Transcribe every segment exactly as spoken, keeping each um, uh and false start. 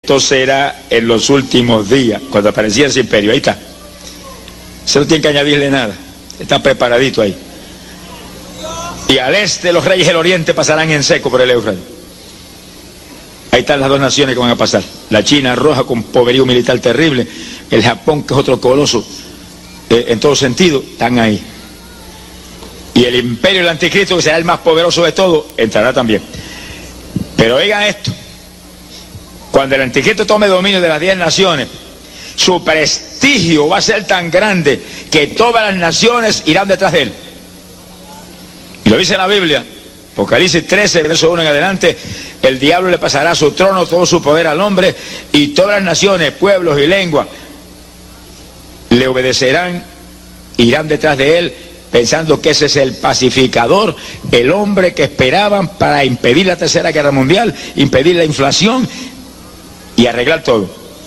esto será en los últimos días, cuando apareciera ese imperio. Ahí está. Se no tiene que añadirle nada. Está preparadito ahí. Y al este los reyes del oriente pasarán en seco por el Éufrates. Ahí están las dos naciones que van a pasar. La China roja con poderío militar terrible. El Japón, que es otro coloso eh, en todo sentido, están ahí. Y el imperio del anticristo, que será el más poderoso de todos, entrará también. Pero oigan esto. Cuando el anticristo tome dominio de las diez naciones, su prestigio va a ser tan grande que todas las naciones irán detrás de él. Y lo dice la Biblia, Apocalipsis trece, verso uno en adelante: el diablo le pasará su trono, todo su poder al hombre, y todas las naciones, pueblos y lenguas le obedecerán, irán detrás de él, pensando que ese es el pacificador, el hombre que esperaban para impedir la tercera guerra mundial, impedir la inflación y arreglar todo.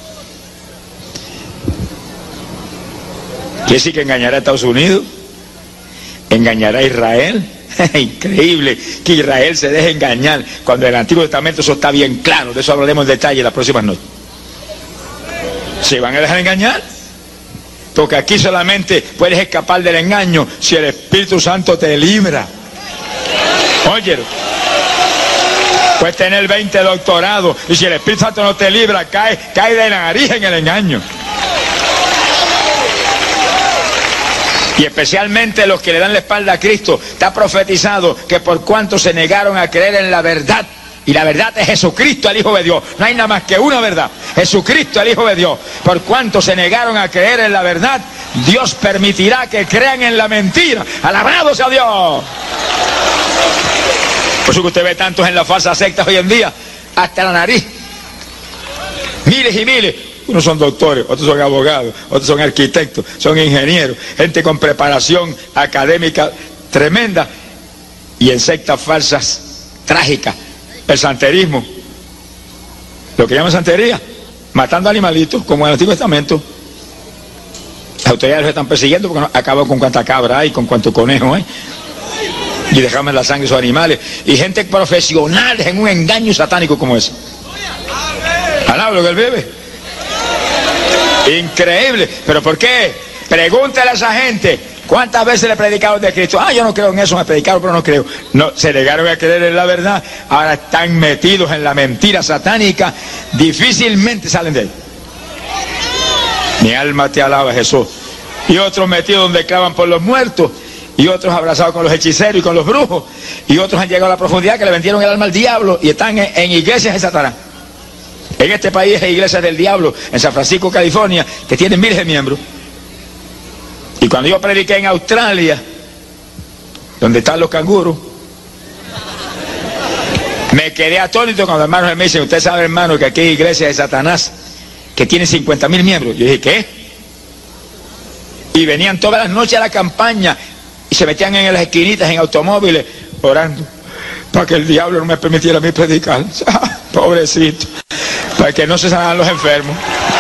Quiere decir que engañará a Estados Unidos, engañará a Israel. Increíble que Israel se deje engañar, cuando en el Antiguo Testamento eso está bien claro. De eso hablaremos en detalle las próximas noches. ¿Se van a dejar engañar? Porque aquí solamente puedes escapar del engaño si el Espíritu Santo te libra. Oye, puedes tener veinte doctorados y si el Espíritu Santo no te libra, cae, cae de nariz en el engaño. Y especialmente los que le dan la espalda a Cristo, está profetizado que por cuanto se negaron a creer en la verdad, y la verdad es Jesucristo, el Hijo de Dios, no hay nada más que una verdad, Jesucristo, el Hijo de Dios. Por cuanto se negaron a creer en la verdad, Dios permitirá que crean en la mentira. ¡Alabado sea Dios! Por eso que usted ve tantos en las falsas sectas hoy en día, hasta la nariz, miles y miles. Unos son doctores, otros son abogados, otros son arquitectos, son ingenieros, gente con preparación académica tremenda, y en sectas falsas trágicas. El santerismo, lo que llaman santería, matando animalitos, como en el Antiguo Testamento. Las autoridades los están persiguiendo porque acaban con cuánta cabra hay, con cuánto conejo hay, y dejaban la sangre de esos animales. Y gente profesional en un engaño satánico como ese. Alaba lo que él bebe. Increíble. ¿Pero por qué? Pregúntale a esa gente cuántas veces le predicaron de Cristo. Ah, yo no creo en eso, me predicaron, pero no creo. No, se negaron a creer en la verdad, ahora están metidos en la mentira satánica, difícilmente salen de ahí. Mi alma te alaba, Jesús. Y otros metidos donde clavan por los muertos, y otros abrazados con los hechiceros y con los brujos, y otros han llegado a la profundidad que le vendieron el alma al diablo y están en, en iglesias de Satanás. En este país hay iglesias del diablo, en San Francisco, California, que tienen miles de miembros. Y cuando yo prediqué en Australia, donde están los canguros, me quedé atónito cuando hermanos me dicen: usted sabe, hermano, que aquí hay iglesias de Satanás que tienen cincuenta mil miembros. Yo dije: ¿qué? Y venían todas las noches a la campaña y se metían en las esquinitas, en automóviles, orando para que el diablo no me permitiera a mí predicar. Pobrecito, para que no se sanaran los enfermos.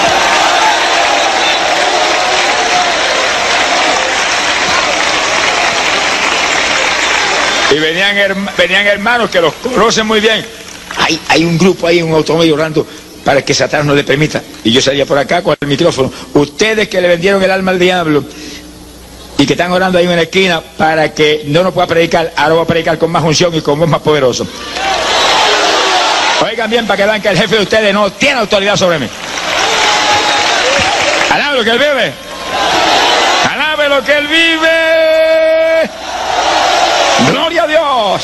Y venían, herma, venían hermanos que los conocen muy bien. Hay, hay un grupo ahí en un automóvil orando para que Satanás no le permita. Y yo salía por acá con el micrófono. Ustedes que le vendieron el alma al diablo y que están orando ahí en una esquina para que no nos pueda predicar, ahora voy a predicar con más unción y con voz más poderoso. Oigan bien para que vean que el jefe de ustedes no tiene autoridad sobre mí. Alabe lo que él vive. Alabe lo que él vive. Gloria a Dios.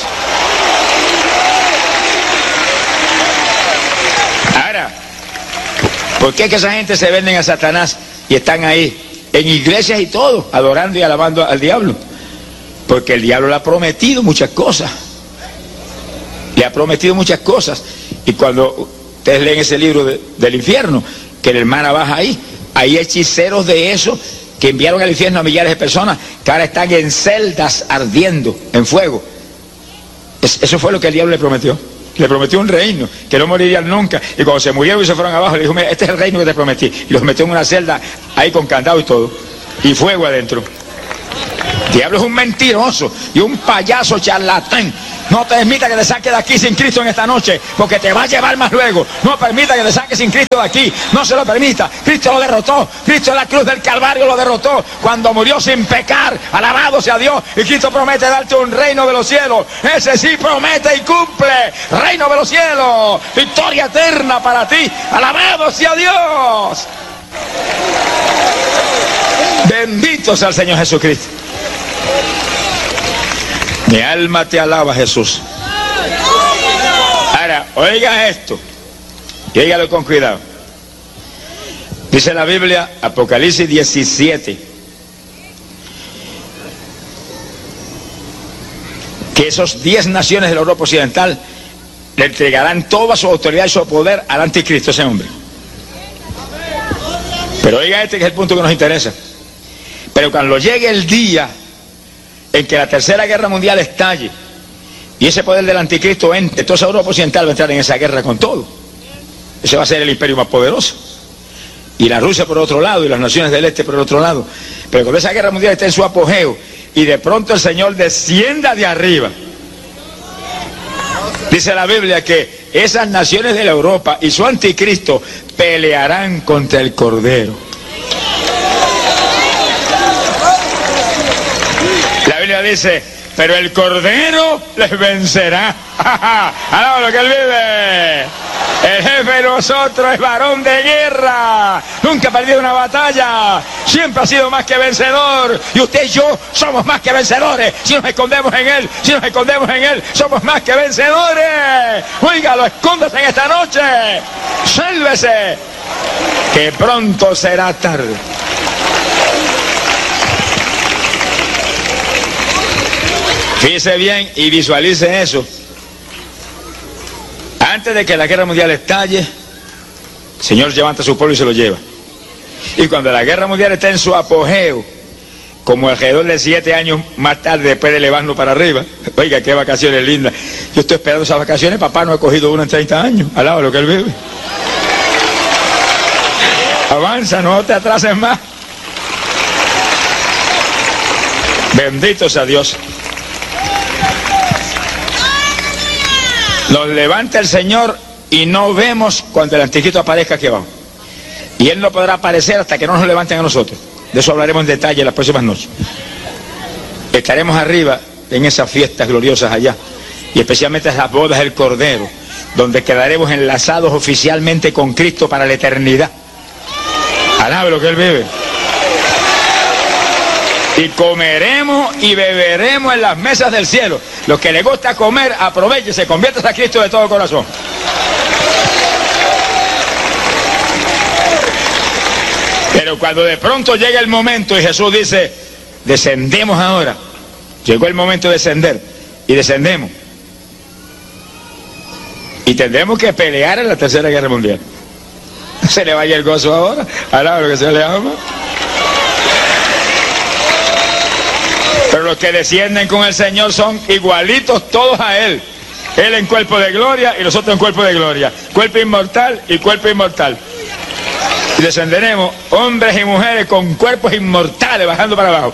Ahora, ¿por qué es que esa gente se venden a Satanás y están ahí en iglesias y todo, adorando y alabando al diablo? Porque el diablo le ha prometido muchas cosas. Le ha prometido muchas cosas. Y cuando ustedes leen ese libro de, del infierno, que la hermana baja ahí, hay hechiceros de eso que enviaron al infierno a millares de personas que ahora están en celdas ardiendo en fuego. Es, eso fue lo que el diablo le prometió. Le prometió un reino, que no morirían nunca. Y cuando se murieron y se fueron abajo, le dijo: mira, este es el reino que te prometí. Y los metió en una celda ahí con candado y todo, y fuego adentro. El diablo es un mentiroso y un payaso charlatán No permita que te saque de aquí sin Cristo en esta noche, porque te va a llevar más luego. No permita que te saque sin Cristo de aquí. No se lo permita. Cristo lo derrotó. Cristo en la cruz del Calvario lo derrotó cuando murió sin pecar. Alabado sea Dios. Y Cristo promete darte un reino de los cielos. Ese sí promete y cumple. Reino de los cielos. Victoria eterna para ti. Alabado sea Dios. Bendito sea el Señor Jesucristo. Mi alma te alaba, Jesús. Ahora, oiga esto y óigalo con cuidado. Dice la Biblia, Apocalipsis diecisiete, que esos diez naciones de la Europa Occidental le entregarán toda su autoridad y su poder al anticristo, ese hombre. Pero oiga este que es el punto que nos interesa. Pero cuando llegue el día en que la tercera guerra mundial estalle y ese poder del anticristo entre, toda esa Europa Occidental va a entrar en esa guerra con todo. Ese va a ser el imperio más poderoso. Y la Rusia por otro lado, y las naciones del este por otro lado. Pero cuando esa guerra mundial esté en su apogeo y de pronto el Señor descienda de arriba, dice la Biblia que esas naciones de la Europa y su anticristo pelearán contra el Cordero. La Biblia dice, pero el Cordero les vencerá. Alaba lo que él vive. El jefe de nosotros es varón de guerra. Nunca ha perdido una batalla. Siempre ha sido más que vencedor. Y usted y yo somos más que vencedores. Si nos escondemos en él, si nos escondemos en él, somos más que vencedores. Óigalo, escóndase en esta noche. Sálvese, que pronto será tarde. Fíjese bien y visualice eso. Antes de que la guerra mundial estalle, el Señor levanta a su pueblo y se lo lleva. Y cuando la guerra mundial está en su apogeo, como alrededor de siete años más tarde, después de elevarnos para arriba, oiga, qué vacaciones lindas. Yo estoy esperando esas vacaciones, papá no ha cogido una en treinta años. Alaba lo que él vive. Avanza, no te atrases más. Bendito sea Dios. Nos levanta el Señor y no vemos cuando el anticristo aparezca aquí abajo. Y Él no podrá aparecer hasta que no nos levanten a nosotros. De eso hablaremos en detalle las próximas noches. Estaremos arriba en esas fiestas gloriosas allá. Y especialmente las bodas del Cordero, donde quedaremos enlazados oficialmente con Cristo para la eternidad. Alabe lo que Él vive. Y comeremos y beberemos en las mesas del cielo. Los que les gusta comer, aprovéchese, conviértase a Cristo de todo corazón. Pero cuando de pronto llega el momento y Jesús dice, descendemos ahora. Llegó el momento de descender y descendemos. Y tendremos que pelear en la tercera guerra mundial. Se le vaya el gozo ahora, alaba lo que se le ama. Pero los que descienden con el Señor son igualitos todos a Él. Él en cuerpo de gloria y nosotros en cuerpo de gloria. Cuerpo inmortal y cuerpo inmortal. Y descenderemos hombres y mujeres con cuerpos inmortales bajando para abajo.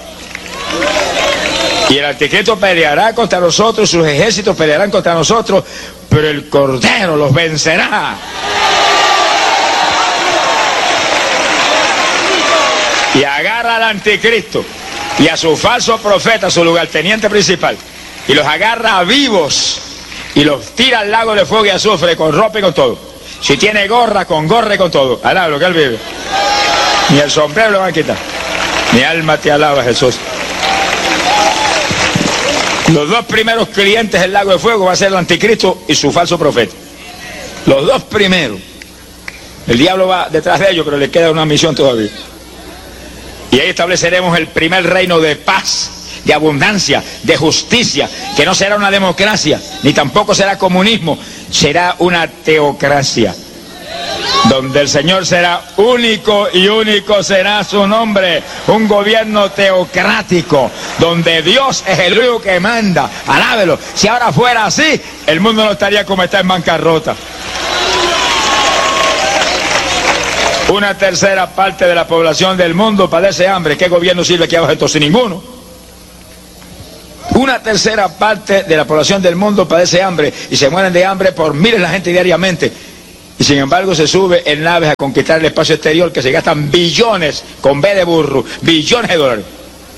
Y el anticristo peleará contra nosotros, sus ejércitos pelearán contra nosotros, pero el Cordero los vencerá. Y agarra al anticristo y a su falso profeta, su lugarteniente principal, y los agarra vivos y los tira al lago de fuego y azufre con ropa y con todo. Si tiene gorra, con gorra y con todo. Alaba lo que él vive. Ni el sombrero lo van a quitar. Mi alma te alaba, Jesús. Los dos primeros clientes del lago de fuego va a ser el anticristo y su falso profeta. Los dos primeros. El diablo va detrás de ellos, pero le queda una misión todavía. Y ahí estableceremos el primer reino de paz, de abundancia, de justicia, que no será una democracia, ni tampoco será comunismo, será una teocracia, donde el Señor será único y único será su nombre, un gobierno teocrático, donde Dios es el único que manda. Alábelo. Si ahora fuera así, el mundo no estaría como está en bancarrota. Una tercera parte de la población del mundo padece hambre. ¿Qué gobierno sirve aquí abajo entonces? Ninguno. Una tercera parte de la población del mundo padece hambre y se mueren de hambre por miles de gente diariamente. Y sin embargo se sube en naves a conquistar el espacio exterior, que se gastan billones, con B de burro, billones de dólares.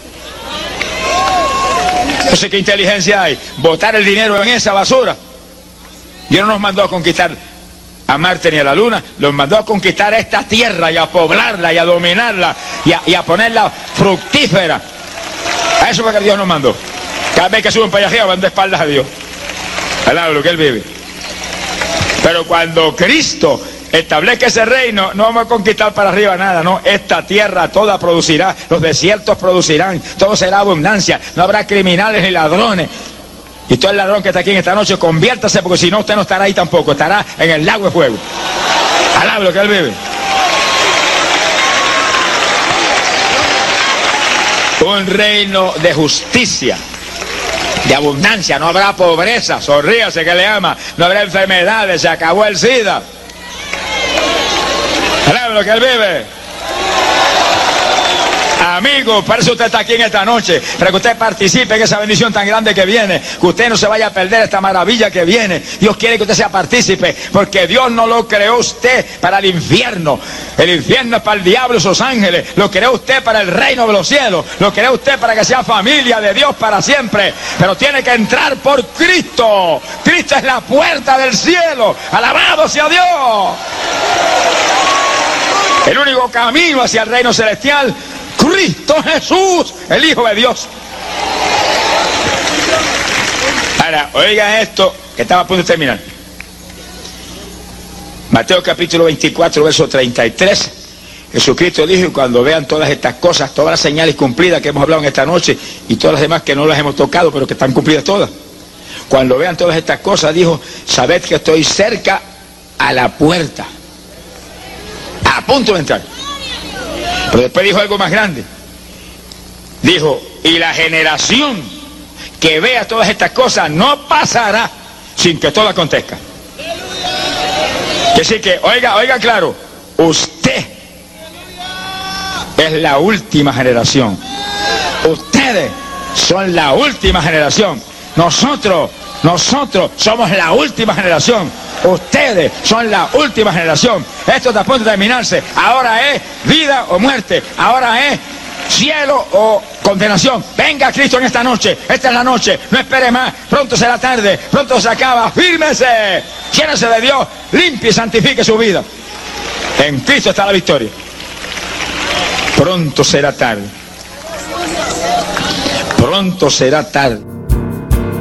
No sé qué inteligencia hay, botar el dinero en esa basura. Dios no nos mandó a conquistar a Marte ni a la Luna, nos mandó a conquistar esta tierra y a poblarla y a dominarla y a, y a ponerla fructífera. A eso fue que Dios nos mandó. Cada vez que suben para allá arriba van de espaldas a Dios, al lado de lo que Él vive. Pero cuando Cristo establezca ese reino, no vamos a conquistar para arriba nada, no. Esta tierra toda producirá, los desiertos producirán, todo será abundancia, no habrá criminales ni ladrones. Y todo el ladrón que está aquí en esta noche, conviértase, porque si no, usted no estará ahí tampoco, estará en el lago de fuego. Al lado de lo que Él vive. Un reino de justicia, de abundancia, no habrá pobreza, sonríase que le ama, no habrá enfermedades, se acabó el SIDA. ¿Sabe lo que Él vive? Amigo, por eso usted está aquí en esta noche, para que usted participe en esa bendición tan grande que viene, que usted no se vaya a perder esta maravilla que viene. Dios quiere que usted sea partícipe, porque Dios no lo creó usted para el infierno. El infierno es para el diablo y sus ángeles. Lo creó usted para el reino de los cielos. Lo creó usted para que sea familia de Dios para siempre. Pero tiene que entrar por Cristo. Cristo es la puerta del cielo. Alabado sea Dios. El único camino hacia el reino celestial, Cristo Jesús, el Hijo de Dios. Ahora, oiga esto, que estaba a punto de terminar. Mateo capítulo veinticuatro, verso treinta y tres. Jesucristo dijo, y cuando vean todas estas cosas, todas las señales cumplidas que hemos hablado en esta noche, y todas las demás que no las hemos tocado, pero que están cumplidas todas. Cuando vean todas estas cosas, dijo, sabed que estoy cerca a la puerta, a punto de entrar. Pero después dijo algo más grande. Dijo, y la generación que vea todas estas cosas no pasará sin que todo acontezca. Es decir que, oiga, oiga claro, usted es la última generación. Ustedes son la última generación. Nosotros, nosotros somos la última generación. Ustedes son la última generación. Esto está a punto de terminarse. Ahora es vida o muerte. Ahora es cielo o condenación. Venga Cristo en esta noche. Esta es la noche. No espere más. Pronto será tarde. Pronto se acaba. Fírmese. Llénese de Dios. Limpie y santifique su vida. En Cristo está la victoria. Pronto será tarde. Pronto será tarde.